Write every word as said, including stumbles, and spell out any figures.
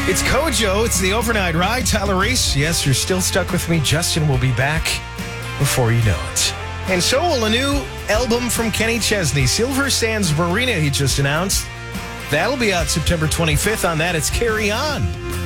It's Kojo. It's the overnight ride. Tyler Reese. Yes, you're still stuck with me. Justin will be back before you know it. And so will a new album from Kenny Chesney. Silver Sands Marina, he just announced. That'll be out September twenty-fifth. On that, it's Carry On.